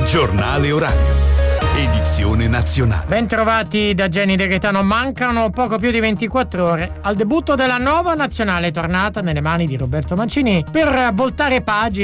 Giornale orario. Edizione nazionale. Bentrovati da Jenny De Gaetano. Mancano poco più di 24 ore al debutto della nuova nazionale tornata nelle mani di Roberto Mancini per voltare pagina